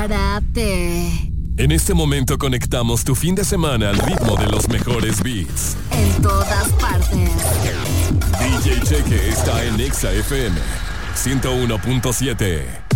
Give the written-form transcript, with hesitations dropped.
adapte. En este momento conectamos tu fin de semana al ritmo de los mejores beats. En todas partes. DJ Cheque está en Exa FM 101.7.